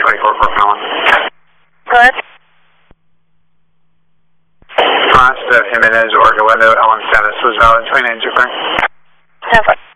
Go ahead. Response to Jimenez or Galindo, Ellen status was valid, 29 Japan. 10-4.